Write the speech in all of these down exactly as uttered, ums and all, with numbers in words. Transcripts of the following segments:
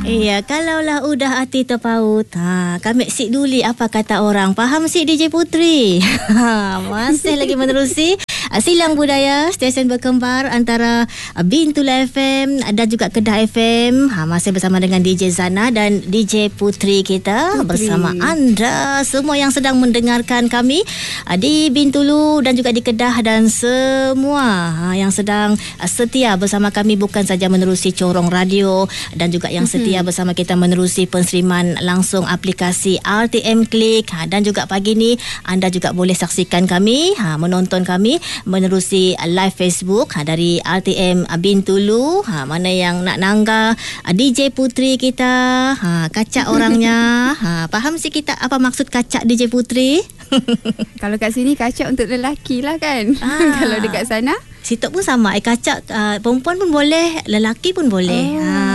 Iya, kalaulah udah hati terpaut, ha, kami sik duli apa kata orang. Faham sik D J Putri? Masih lagi menerusi Silang Budaya, stesen berkembar antara Bintulu F M dan juga Kedah F M. Ha, masih bersama dengan D J Zana dan D J Putri kita. Putri. Bersama anda semua yang sedang mendengarkan kami di Bintulu dan juga di Kedah, dan semua ha, yang sedang setia bersama kami, bukan saja menerusi corong radio, dan juga yang setia bersama kita menerusi penseriman langsung aplikasi R T M Klik. Ha, dan juga pagi ni anda juga boleh saksikan kami, ha, menonton kami menerusi live Facebook ha, dari R T M Bintulu. Ha, mana yang nak nangga D J Putri kita, ha, kacak orangnya. Ha, faham sih kita apa maksud kacak D J Putri? Kalau kat sini kacak untuk lelaki lah kan. Ah. Kalau dekat sana situ pun sama. Eh, kacak uh, perempuan pun boleh, lelaki pun boleh. Oh. Ha.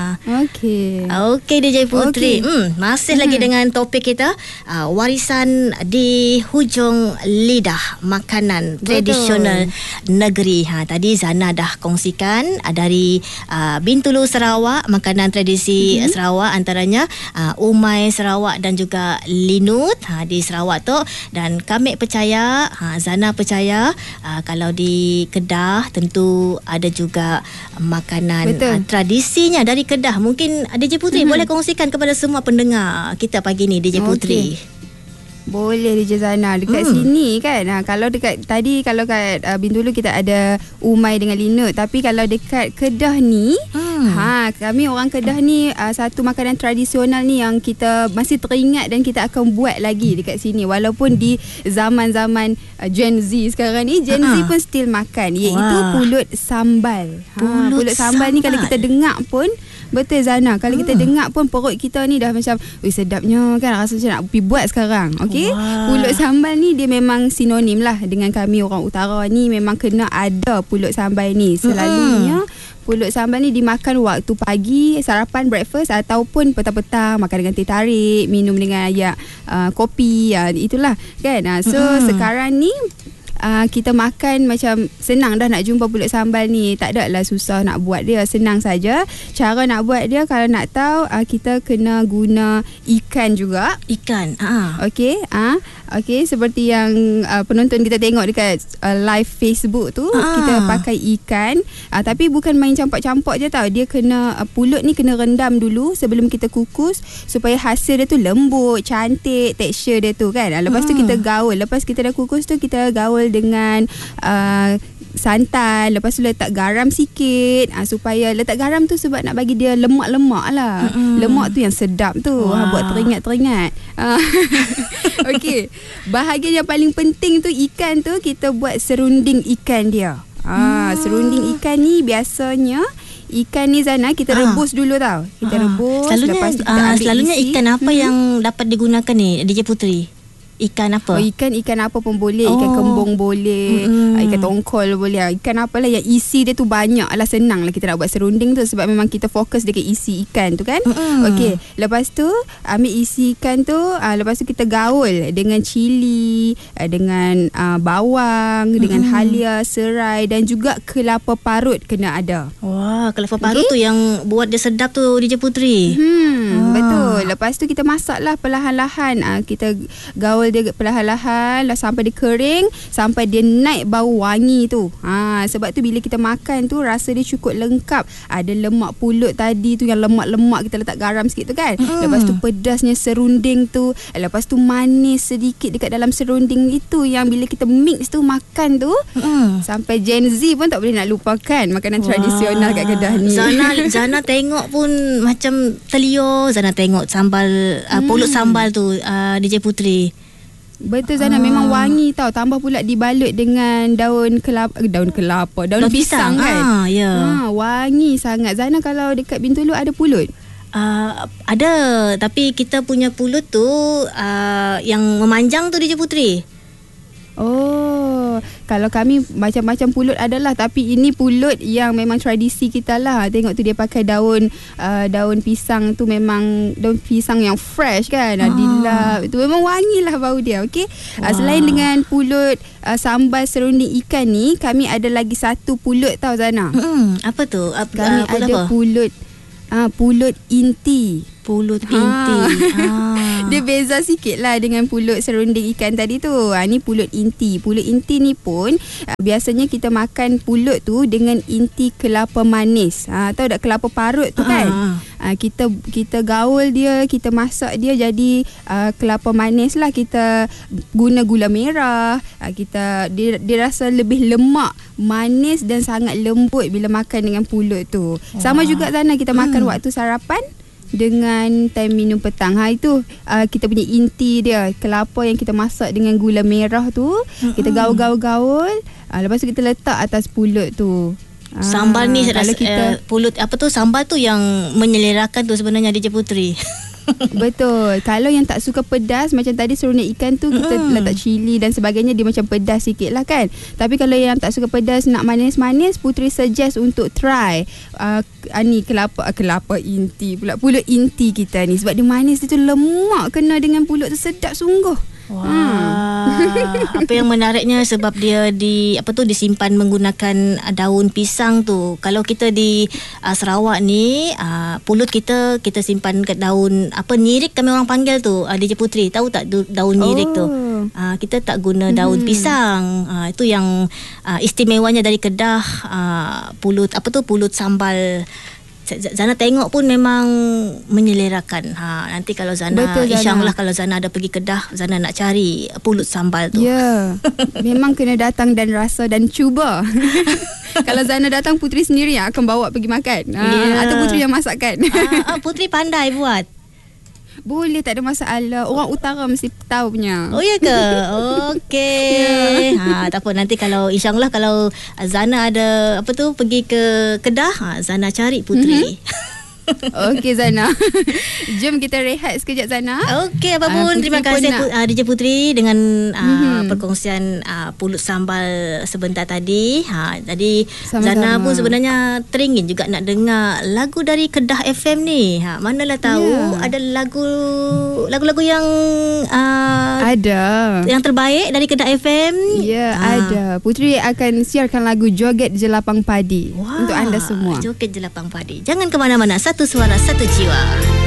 Okey. Okey D J Putri. Okay. Hmm, masih hmm. lagi dengan topik kita, uh, warisan di hujung lidah, makanan Betul. tradisional negeri. Ha, tadi Zana dah kongsikan uh, dari uh, Bintulu Sarawak, makanan tradisi hmm. Sarawak, antaranya uh, umai Sarawak dan juga linut ha, di Sarawak tu. Dan kami percaya, ha, Zana percaya uh, kalau di Kedah tentu ada juga makanan uh, tradisinya dari Kedah. Mungkin D J Putri mm-hmm. boleh kongsikan kepada semua pendengar kita pagi ni, D J Putri. Okay. Boleh D J Zana. Dekat hmm. sini kan, ha, kalau dekat tadi kalau kat uh, Bintulu kita ada umai dengan linut, tapi kalau dekat Kedah ni hmm. ha, kami orang Kedah ni uh, satu makanan tradisional ni yang kita masih teringat dan kita akan buat lagi dekat sini, walaupun di zaman-zaman uh, Gen Z sekarang ni, Gen uh-huh. Z pun still makan, iaitu Wah. pulut sambal. Ha, pulut, pulut sambal, sambal ni kalau kita dengar pun, betul Zana, kalau hmm. kita dengar pun perut kita ni dah macam, wih sedapnya kan, rasa macam nak pergi buat sekarang. Okey, pulut sambal ni dia memang sinonim lah dengan kami orang utara ni, memang kena ada pulut sambal ni. Selalunya hmm. pulut sambal ni dimakan waktu pagi, sarapan, breakfast, ataupun petang-petang makan dengan teh tarik, minum dengan ayak uh, kopi, uh, itulah kan. Uh, so hmm. sekarang ni Uh, kita makan macam senang dah nak jumpa pulut sambal ni. Tak ada lah susah nak buat dia, senang saja. Cara nak buat dia, kalau nak tahu, uh, kita kena guna ikan juga. Ikan. Uh. Okey, ah, uh, okey, seperti yang uh, penonton kita tengok dekat uh, live Facebook tu, uh. kita pakai ikan. Uh, tapi bukan main campak-campak je tau. Dia kena uh, pulut ni kena rendam dulu sebelum kita kukus supaya hasil dia tu lembut, cantik tekstur dia tu kan. Uh, lepas uh. tu kita gaul. Lepas kita dah kukus tu, kita gaul dengan uh, santan. Lepas tu letak garam sikit, uh, supaya letak garam tu sebab nak bagi dia lemak-lemak lah. Mm-hmm. Lemak tu yang sedap tu. Wow. Buat teringat-teringat. uh, Okey, bahagian yang paling penting tu ikan tu, kita buat serunding ikan dia. Ah, hmm. Serunding ikan ni biasanya ikan ni Zana kita ha. rebus dulu tau. Kita ha. rebus. Selalunya, lepas tu kita uh, ambil selalunya isi. ikan apa hmm. yang dapat digunakan ni D J Putri? Ikan apa? Oh, ikan ikan apa pun boleh. Ikan oh. kembung boleh, mm. ikan tongkol boleh. Ikan apalah yang isi dia tu banyak lah, senang lah kita nak buat serunding tu, sebab memang kita fokus dekat isi ikan tu kan. Mm. Okey, lepas tu ambil isi ikan tu, uh, lepas tu kita gaul dengan cili, uh, dengan uh, bawang, mm. dengan halia, serai dan juga kelapa parut kena ada. Wah, kelapa parut okay. tu yang buat dia sedap tu D J Putri. Hmm, ah. betul. Lepas tu kita masaklah perlahan-lahan. Uh, kita gaul dia perlahan-lahan lah sampai dia kering, sampai dia naik bau wangi tu. Ha, sebab tu bila kita makan tu rasa dia cukup lengkap. Ada lemak pulut tadi tu yang lemak-lemak, kita letak garam sikit tu kan. Mm. Lepas tu pedasnya serunding tu, lepas tu manis sedikit dekat dalam serunding itu, yang bila kita mix tu makan tu, mm. sampai Gen Z pun tak boleh nak lupakan makanan Wah. tradisional kat Kedah ni. Zana Zana tengok pun macam terliur. Zana tengok sambal uh, pulut mm. sambal tu uh, D J Putri. Betul Zana, ah. memang wangi tau. Tambah pula dibalut dengan daun kelapa, daun kelapa, daun, daun pisang, pisang kan. Ah, ya. Ha, wangi sangat. Zana, kalau dekat Bintulu ada pulut? Uh, ada, tapi kita punya pulut tu uh, yang memanjang tu D J Putri. Oh, kalau kami macam-macam pulut adalah, tapi ini pulut yang memang tradisi kita lah. Tengok tu dia pakai daun uh, daun pisang tu, memang daun pisang yang fresh kan. Ah. Dilap, itu memang wangi lah bau dia. Okey. Uh, selain dengan pulut uh, sambal serunding ikan ni, kami ada lagi satu pulut tau Zana. Hmm, apa tu? Apa, kami uh, ada apa? pulut Ah, pulut inti. Pulut inti. Ha. Dia beza sikit lah dengan pulut serunding ikan tadi tu. Ha, ni pulut inti. Pulut inti ni pun uh, biasanya kita makan pulut tu dengan inti kelapa manis. Ha, tahu tak kelapa parut tu kan? Ha. Ha, kita kita gaul dia, kita masak dia jadi uh, kelapa manis lah. Kita guna gula merah. Ha, kita dia, dia rasa lebih lemak, manis dan sangat lembut bila makan dengan pulut tu. Wow. Sama juga Zana kita makan hmm. waktu sarapan dengan time minum petang. Ha, itu uh, kita punya inti dia, kelapa yang kita masak dengan gula merah tu. Mm-hmm. Kita gaul-gaul-gaul, uh, lepas tu kita letak atas pulut tu. Sambal ni kalau rasa, kita uh, pulut apa tu, sambal tu yang menyelerakan tu sebenarnya D J Puteri. Betul. Kalau yang tak suka pedas, macam tadi serunding ikan tu kita mm. letak cili dan sebagainya, dia macam pedas sikit lah kan. Tapi kalau yang tak suka pedas, nak manis-manis, Puteri suggest untuk try uh, ni kelapa uh, kelapa inti pula, pulut inti kita ni. Sebab dia manis, dia tu lemak, kena dengan pulut tu sedap sungguh. Wah, hmm. Apa yang menariknya sebab dia di apa tu disimpan menggunakan daun pisang tu. Kalau kita di uh, Sarawak ni, uh, pulut kita kita simpan kat daun apa, nyirik kami orang panggil tu, uh, D J Puteri. Tahu tak daun nyirik oh. tu? Uh, kita tak guna daun hmm. pisang. Uh, itu yang uh, istimewanya dari Kedah, uh, pulut apa tu pulut sambal. Zana tengok pun memang menyelerakan. Ha, nanti kalau Zana, insyaAllah kalau Zana ada pergi Kedah, Zana nak cari pulut sambal tu. Ya, memang kena datang dan rasa dan cuba. Kalau Zana datang, Puteri sendiri yang akan bawa pergi makan. Ha, yeah. Atau Puteri yang masakkan. Ha, ha, Puteri pandai buat. Boleh, tak ada masalah. Orang utara mesti tahu punya. Oh ya ke? Okey. Ha, tak apa, nanti kalau insyaAllah kalau Zana ada apa tu pergi ke Kedah, ha, Zana cari Puteri. Mm-hmm. Okey Zana. Jom kita rehat sekejap Zana. Okey Abang Bun, uh, terima kasih uh, D J Puteri dengan uh, mm-hmm. perkongsian uh, pulut sambal sebentar tadi. Ha, tadi sama-sama. Zana pun sebenarnya teringin juga nak dengar lagu dari Kedah F M ni. Ha, manalah tahu yeah. ada lagu lagu-lagu yang uh, ada yang terbaik dari Kedah F M. Ya, yeah, ha. ada. Puteri akan siarkan lagu Joget Jelapang Padi wow. untuk anda semua. Joget Jelapang Padi. Jangan ke mana-mana. Satu suara, satu jiwa.